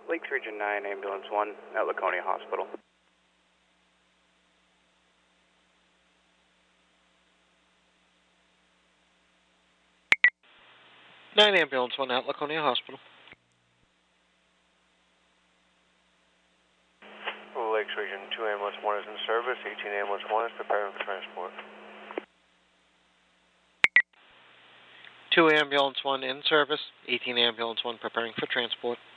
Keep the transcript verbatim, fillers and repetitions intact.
Lakes Region nine, Ambulance one at Laconia Hospital. nine Ambulance one at Laconia Hospital. Lakes Region two, Ambulance one is in service. eighteen Ambulance one is preparing for transport. two Ambulance one in service. eighteen Ambulance one preparing for transport.